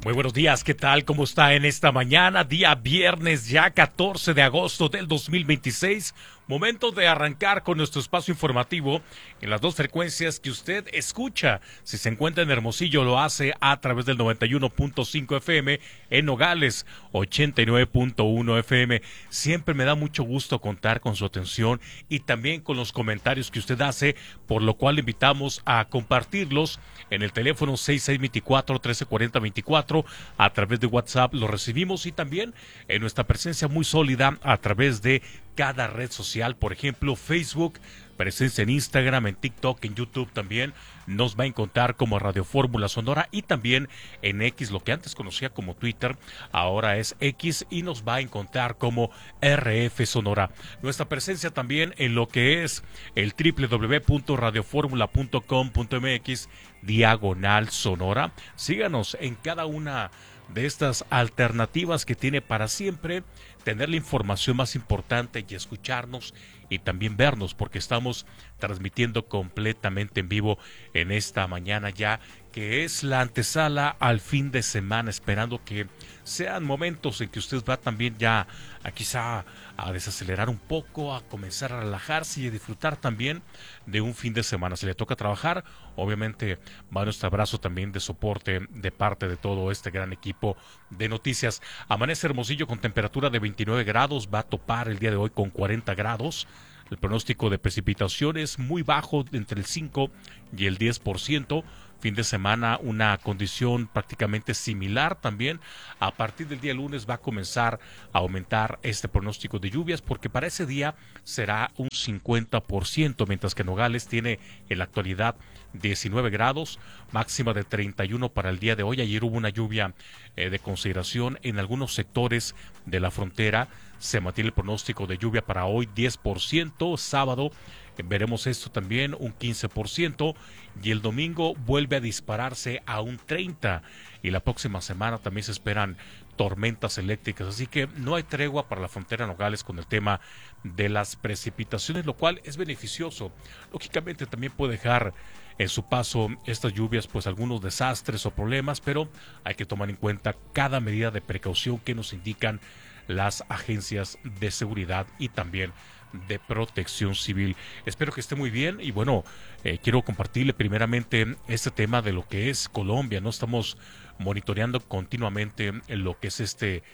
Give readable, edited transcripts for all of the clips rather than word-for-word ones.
Muy buenos días, ¿qué tal? ¿Cómo está en esta mañana? Día viernes, ya 14 de agosto del 2026. Momento de arrancar con nuestro espacio informativo en las dos frecuencias que usted escucha. Si se encuentra en Hermosillo, lo hace a través del 91.5 FM, en Nogales, 89.1 FM. Siempre me da mucho gusto contar con su atención y también con los comentarios que usted hace, por lo cual le invitamos a compartirlos en el teléfono 6624-1340-24, a través de WhatsApp lo recibimos, y también en nuestra presencia muy sólida a través de cada red social, por ejemplo Facebook, presencia en Instagram, en TikTok, en YouTube también. Nos va a encontrar como Radio Fórmula Sonora, y también en X, lo que antes conocía como Twitter, ahora es X, y nos va a encontrar como RF Sonora. Nuestra presencia también en lo que es el www.radioformula.com.mx/Sonora. Síganos en cada una de estas alternativas que tiene para siempre tener la información más importante y escucharnos y también vernos, porque estamos transmitiendo completamente en vivo en esta mañana ya, que es la antesala al fin de semana, esperando que sean momentos en que usted va también ya quizá a desacelerar un poco, a comenzar a relajarse y a disfrutar también de un fin de semana. Si le toca trabajar, obviamente va nuestro abrazo también de soporte de parte de todo este gran equipo de noticias. Amanece Hermosillo con temperatura de 29 grados, va a topar el día de hoy con 40 grados. El pronóstico de precipitación es muy bajo, entre el 5 y el 10%. Fin de semana una condición prácticamente similar también. A partir del día lunes va a comenzar a aumentar este pronóstico de lluvias, porque para ese día será un 50%, mientras que Nogales tiene en la actualidad 19 grados, máxima de 31 para el día de hoy. Ayer hubo una lluvia de consideración en algunos sectores de la frontera. Se mantiene el pronóstico de lluvia para hoy 10%, sábado veremos esto también un 15%, y el domingo vuelve a dispararse a un 30%, y la próxima semana también se esperan tormentas eléctricas, así que no hay tregua para la frontera Nogales con el tema de las precipitaciones, lo cual es beneficioso. Lógicamente también puede dejar en su paso estas lluvias pues algunos desastres o problemas, pero hay que tomar en cuenta cada medida de precaución que nos indican las agencias de seguridad y también de protección civil. Espero que esté muy bien, y bueno, quiero compartirle primeramente este tema de lo que es Colombia, ¿no? Estamos monitoreando continuamente lo que es este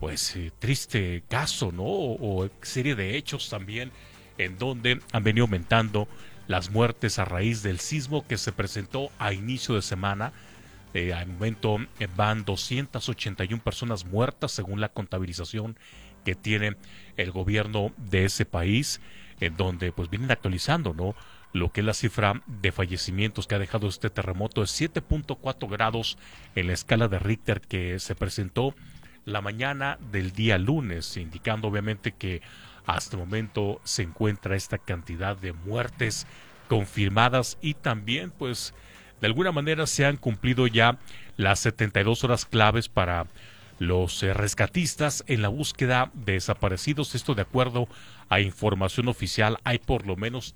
triste caso, ¿no? O serie de hechos también en donde han venido aumentando las muertes a raíz del sismo que se presentó a inicio de semana. Al momento van 281 personas muertas según la contabilización que tiene el gobierno de ese país, en donde pues vienen actualizando, ¿no?, lo que es la cifra de fallecimientos que ha dejado este terremoto. Es 7.4 grados en la escala de Richter que se presentó la mañana del día lunes, indicando obviamente que hasta el momento se encuentra esta cantidad de muertes confirmadas, y también pues de alguna manera se han cumplido ya las 72 horas claves para los rescatistas en la búsqueda de desaparecidos. Esto de acuerdo a información oficial. Hay por lo menos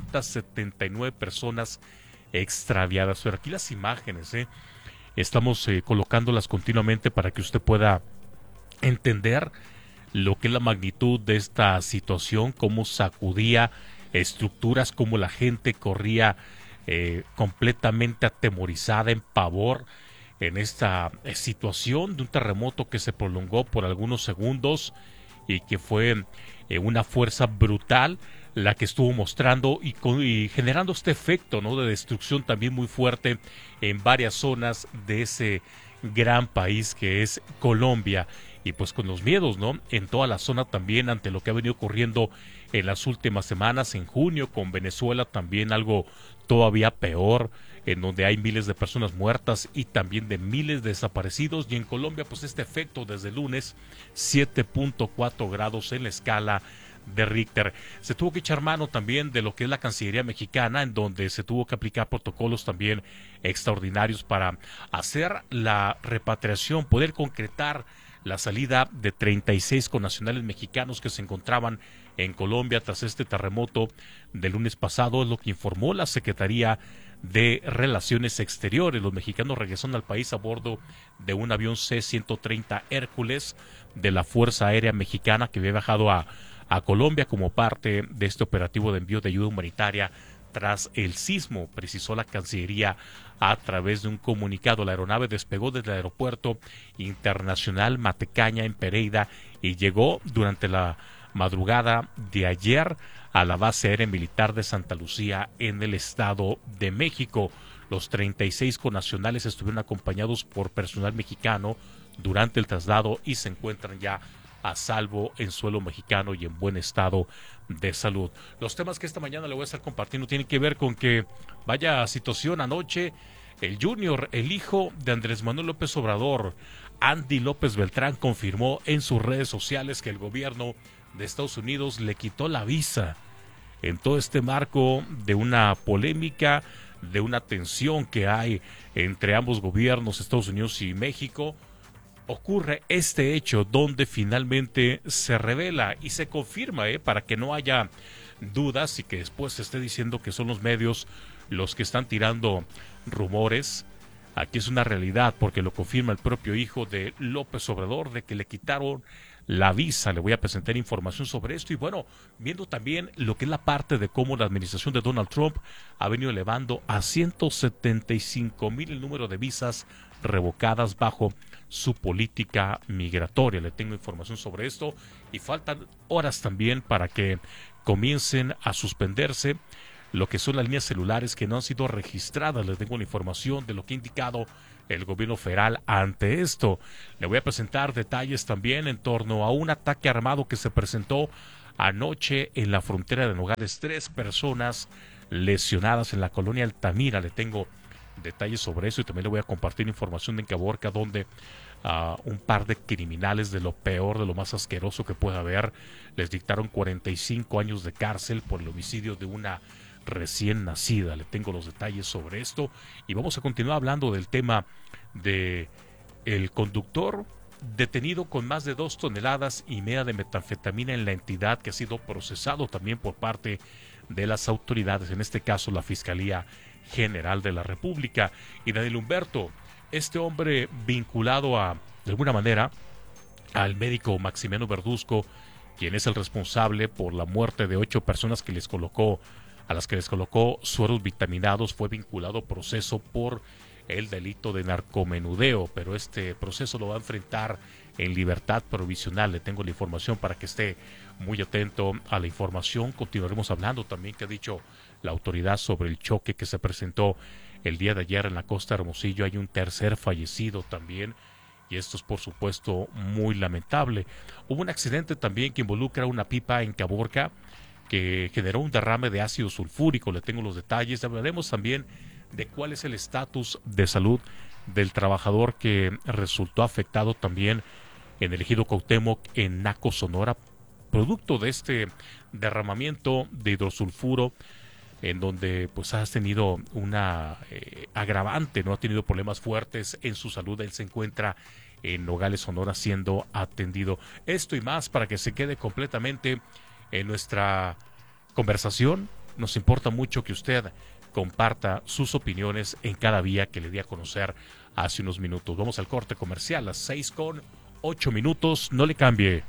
379 personas extraviadas. Pero aquí las imágenes, estamos colocándolas continuamente para que usted pueda entender lo que es la magnitud de esta situación, cómo sacudía estructuras, cómo la gente corría completamente atemorizada, en pavor, en esta situación de un terremoto que se prolongó por algunos segundos y que fue una fuerza brutal la que estuvo mostrando y generando este efecto, ¿no?, de destrucción también muy fuerte en varias zonas de ese gran país que es Colombia. Y pues con los miedos, ¿no?, en toda la zona también ante lo que ha venido ocurriendo en las últimas semanas. En junio con Venezuela también algo todavía peor, en donde hay miles de personas muertas y también de miles de desaparecidos. Y en Colombia pues este efecto desde el lunes, 7.4 grados en la escala de Richter. Se tuvo que echar mano también de lo que es la Cancillería mexicana, en donde se tuvo que aplicar protocolos también extraordinarios para hacer la repatriación, poder concretar la salida de 36 connacionales mexicanos que se encontraban en Colombia tras este terremoto del lunes pasado. Es lo que informó la Secretaría de Relaciones Exteriores. Los mexicanos regresaron al país a bordo de un avión C-130 Hércules de la Fuerza Aérea Mexicana que había viajado a Colombia como parte de este operativo de envío de ayuda humanitaria tras el sismo, precisó la Cancillería a través de un comunicado. La aeronave despegó desde el Aeropuerto Internacional Matecaña en Pereira y llegó durante la madrugada de ayer a la base aérea militar de Santa Lucía en el Estado de México. Los 36 connacionales estuvieron acompañados por personal mexicano durante el traslado y se encuentran ya a salvo en suelo mexicano y en buen estado de salud. Los temas que esta mañana le voy a estar compartiendo tienen que ver con que, vaya situación anoche, el Junior, el hijo de Andrés Manuel López Obrador, Andy López Beltrán, confirmó en sus redes sociales que el gobierno de Estados Unidos le quitó la visa en todo este marco de una polémica, de una tensión que hay entre ambos gobiernos, Estados Unidos y México. Ocurre este hecho donde finalmente se revela y se confirma, para que no haya dudas y que después se esté diciendo que son los medios los que están tirando rumores. Aquí es una realidad porque lo confirma el propio hijo de López Obrador de que le quitaron la visa. Le voy a presentar información sobre esto y bueno, viendo también lo que es la parte de cómo la administración de Donald Trump ha venido elevando a 175,000 el número de visas revocadas bajo su política migratoria. Le tengo información sobre esto y faltan horas también para que comiencen a suspenderse lo que son las líneas celulares que no han sido registradas. Les tengo la información de lo que ha indicado el gobierno federal ante esto. Le voy a presentar detalles también en torno a un ataque armado que se presentó anoche en la frontera de Nogales. 3 personas lesionadas en la colonia Altamira. Le tengo detalles sobre eso y también le voy a compartir información de Caborca donde un par de criminales de lo peor, de lo más asqueroso que pueda haber, les dictaron 45 años de cárcel por el homicidio de una recién nacida. Le tengo los detalles sobre esto y vamos a continuar hablando del tema de el conductor detenido con más de 2,5 toneladas de metanfetamina en la entidad, que ha sido procesado también por parte de las autoridades, en este caso la Fiscalía General de la República. Y Daniel Humberto, este hombre vinculado de alguna manera al médico Maximiano Verduzco, quien es el responsable por la muerte de 8 personas a las que les colocó sueros vitaminados, fue vinculado a proceso por el delito de narcomenudeo, pero este proceso lo va a enfrentar en libertad provisional. Le tengo la información para que esté muy atento a la información. Continuaremos hablando también que ha dicho la autoridad sobre el choque que se presentó el día de ayer en la costa de Hermosillo. Hay un tercer fallecido también y esto es por supuesto muy lamentable. Hubo un accidente también que involucra una pipa en Caborca que generó un derrame de ácido sulfúrico. Le tengo los detalles. Hablaremos también de cuál es el estatus de salud del trabajador que resultó afectado también en el ejido Cuauhtémoc en Naco, Sonora, producto de este derramamiento de hidrosulfuro, en donde pues ha tenido una agravante, no ha tenido problemas fuertes en su salud. Él se encuentra en Nogales, Sonora, siendo atendido. Esto y más para que se quede completamente en nuestra conversación. Nos importa mucho que usted comparta sus opiniones en cada vía que le di a conocer hace unos minutos. Vamos al corte comercial, las 6:08. No le cambie.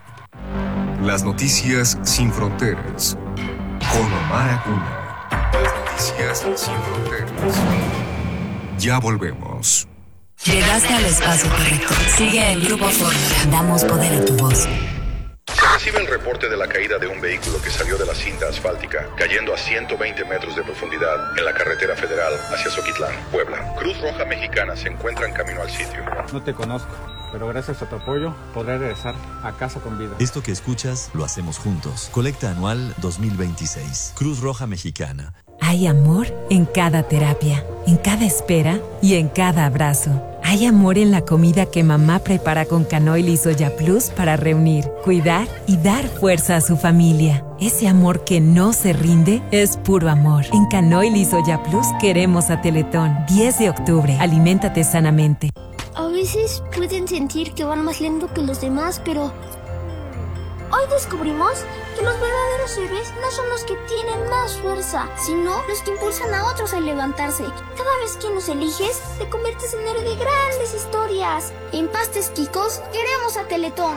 Las noticias sin fronteras con Omar Acuna. Las noticias sin fronteras. Ya volvemos. Llegaste al espacio correcto. Sigue el Grupo Fórmula. Damos poder a tu voz. Se recibe el reporte de la caída de un vehículo que salió de la cinta asfáltica, cayendo a 120 metros de profundidad en la carretera federal hacia Zoquitlán, Puebla. Cruz Roja Mexicana se encuentra en camino al sitio. No te conozco, pero gracias a tu apoyo podré regresar a casa con vida. Esto que escuchas lo hacemos juntos. Colecta anual 2026. Cruz Roja Mexicana. Hay amor en cada terapia, en cada espera y en cada abrazo. Hay amor en la comida que mamá prepara con Canoil y Soya Plus para reunir, cuidar y dar fuerza a su familia. Ese amor que no se rinde es puro amor. En Canoil y Soya Plus queremos a Teletón. 10 de octubre. Aliméntate sanamente. A veces pueden sentir que van más lento que los demás, pero Hoy descubrimos que los verdaderos héroes no son los que tienen más fuerza, sino los que impulsan a otros a levantarse. Cada vez que nos eliges, te conviertes en héroe de grandes historias. En Pastes Quicos, queremos a Teletón.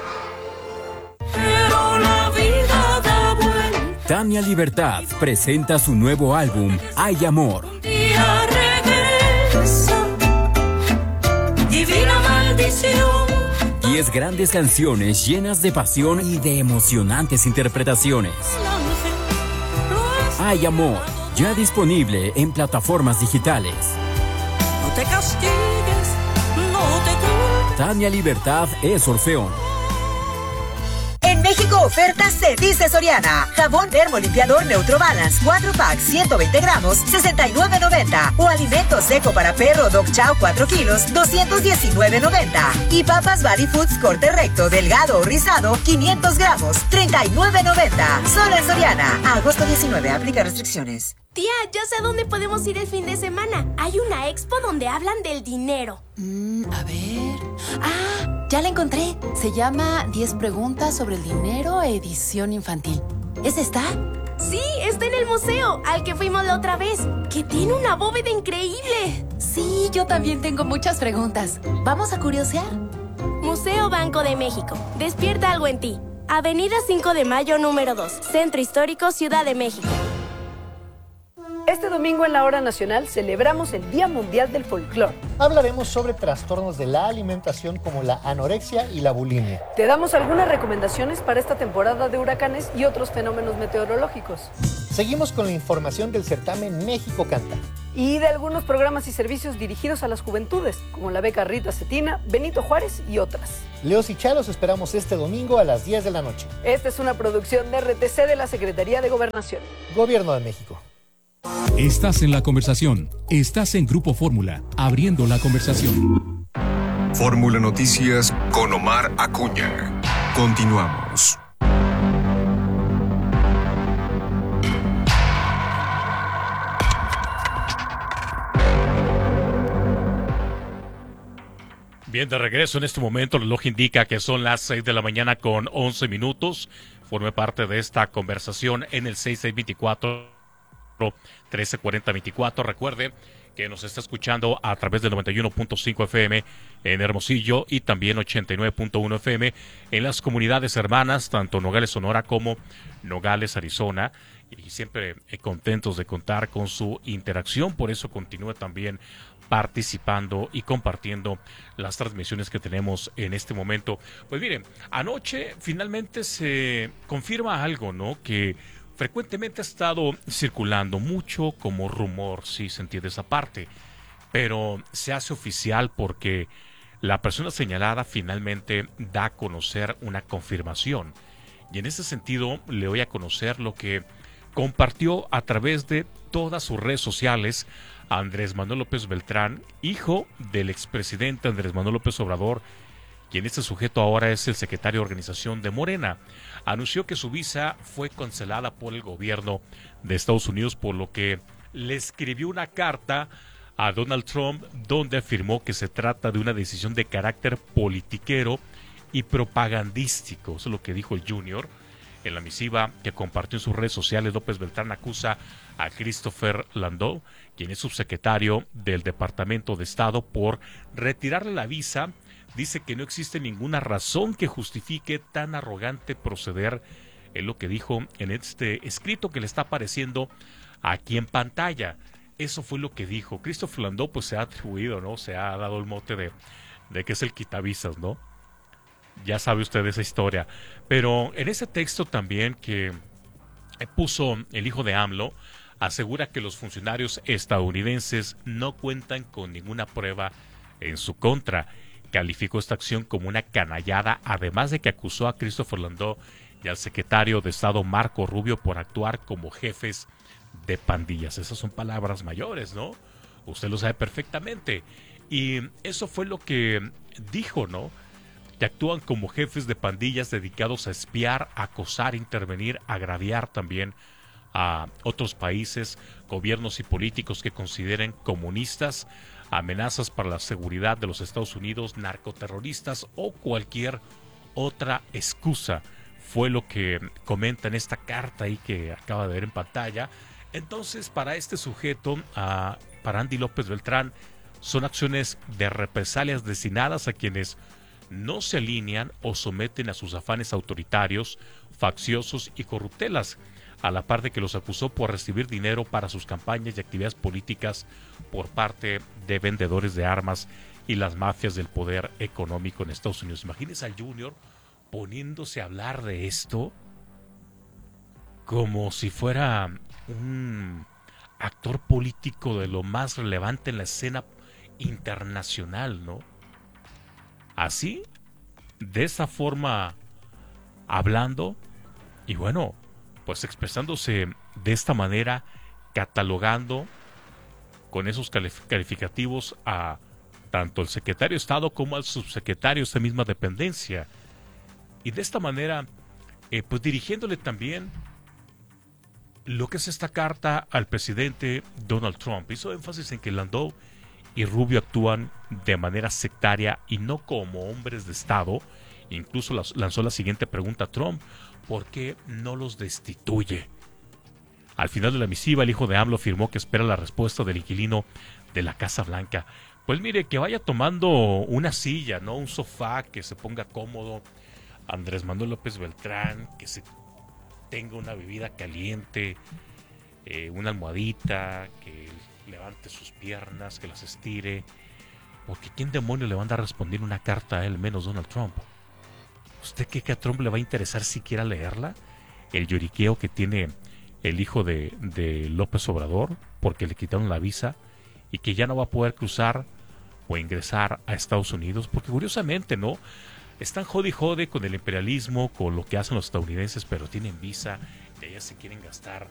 Pero la vida da vuelta. Tania Libertad presenta su nuevo álbum, Hay Amor. Un día regresa, divina maldición. 10 grandes canciones llenas de pasión y de emocionantes interpretaciones. Hay Amor, ya disponible en plataformas digitales. No te castigues, no te culpes. Tania Libertad es Orfeón. En México oferta se dice Soriana. Jabón termolimpiador Neutro Balance 4 packs 120 gramos 69.90. O alimento seco para perro Dog Chow 4 kilos 219.90. Y papas Body Foods corte recto delgado o rizado 500 gramos 39.90. Solo en Soriana. A agosto 19 aplica restricciones. Tía, ya sé a dónde podemos ir el fin de semana. Hay una expo donde hablan del dinero. A ver... ¡Ah! Ya la encontré. Se llama 10 preguntas sobre el dinero, edición infantil. ¿Es esta? Sí, está en el museo, al que fuimos la otra vez, que tiene una bóveda increíble. Sí, yo también tengo muchas preguntas. ¿Vamos a curiosear? Museo Banco de México. Despierta algo en ti. Avenida 5 de Mayo, número 2. Centro Histórico, Ciudad de México. Este domingo en la Hora Nacional celebramos el Día Mundial del Folclor. Hablaremos sobre trastornos de la alimentación como la anorexia y la bulimia. Te damos algunas recomendaciones para esta temporada de huracanes y otros fenómenos meteorológicos. Seguimos con la información del certamen México Canta. Y de algunos programas y servicios dirigidos a las juventudes, como la beca Rita Cetina, Benito Juárez y otras. Leos y Chalos esperamos este domingo a las 10 de la noche. Esta es una producción de RTC de la Secretaría de Gobernación. Gobierno de México. Estás en la conversación. Estás en Grupo Fórmula, abriendo la conversación. Fórmula Noticias con Omar Acuña. Continuamos. Bien, de regreso en este momento, el reloj indica que son las 6 de la mañana con 11 minutos. Forme parte de esta conversación en el 6624 134024. Recuerde que nos está escuchando a través del 91.5 FM en Hermosillo y también 89.1 FM en las comunidades hermanas, tanto Nogales, Sonora como Nogales, Arizona. Y siempre contentos de contar con su interacción, por eso continúe también participando y compartiendo las transmisiones que tenemos en este momento. Pues miren, anoche finalmente se confirma algo, ¿no? Que frecuentemente ha estado circulando mucho como rumor, sí se entiende esa parte, pero se hace oficial porque la persona señalada finalmente da a conocer una confirmación. Y en ese sentido le doy a conocer lo que compartió a través de todas sus redes sociales Andrés Manuel López Beltrán, hijo del expresidente Andrés Manuel López Obrador, quien este sujeto ahora es el secretario de organización de Morena. Anunció que su visa fue cancelada por el gobierno de Estados Unidos, por lo que le escribió una carta a Donald Trump donde afirmó que se trata de una decisión de carácter politiquero y propagandístico. Eso es lo que dijo el Junior. En la misiva que compartió en sus redes sociales, López Beltrán acusa a Christopher Landau, quien es subsecretario del Departamento de Estado, por retirarle la visa. Dice que no existe ninguna razón que justifique tan arrogante proceder. Es lo que dijo en este escrito que le está apareciendo aquí en pantalla. Eso fue lo que dijo. Christopher Landau pues se ha atribuido, ¿no? Se ha dado el mote de que es el quitavisas, ¿no? Ya sabe usted esa historia. Pero en ese texto también que puso el hijo de AMLO, asegura que los funcionarios estadounidenses no cuentan con ninguna prueba en su contra. Calificó esta acción como una canallada, además de que acusó a Christopher Landau y al secretario de Estado Marco Rubio por actuar como jefes de pandillas. Esas son palabras mayores, ¿no? Usted lo sabe perfectamente. Y eso fue lo que dijo, ¿no? Que actúan como jefes de pandillas dedicados a espiar, acosar, intervenir, agraviar también a otros países, gobiernos y políticos que consideren comunistas, amenazas para la seguridad de los Estados Unidos, narcoterroristas o cualquier otra excusa fue lo que comenta en esta carta ahí que acaba de ver en pantalla. Entonces, para este sujeto, para Andy López Beltrán, son acciones de represalias destinadas a quienes no se alinean o someten a sus afanes autoritarios, facciosos y corruptelas, a la par de que los acusó por recibir dinero para sus campañas y actividades políticas por parte de vendedores de armas y las mafias del poder económico en Estados Unidos. Imagínense al Junior poniéndose a hablar de esto como si fuera un actor político de lo más relevante en la escena internacional, ¿no? Así, de esa forma, hablando y bueno, pues expresándose de esta manera, catalogando con esos calificativos a tanto el secretario de Estado como al subsecretario de esta misma dependencia. Y de esta manera, pues dirigiéndole también lo que es esta carta al presidente Donald Trump. Hizo énfasis en que Landau y Rubio actúan de manera sectaria y no como hombres de Estado. Incluso lanzó la siguiente pregunta a Trump: ¿por qué no los destituye? Al final de la misiva, el hijo de AMLO afirmó que espera la respuesta del inquilino de la Casa Blanca. Pues mire, que vaya tomando una silla, ¿no? Un sofá, que se ponga cómodo. Andrés Manuel López Beltrán, que se tenga una bebida caliente, una almohadita, que levante sus piernas, que las estire. Porque ¿quién demonio le va a andar a responder una carta a él, menos Donald Trump? ¿Usted cree que a Trump le va a interesar siquiera leerla? El lloriqueo que tiene el hijo de López Obrador, porque le quitaron la visa y que ya no va a poder cruzar o ingresar a Estados Unidos, porque curiosamente, ¿no? Están jode y jode con el imperialismo, con lo que hacen los estadounidenses, pero tienen visa y allá se quieren gastar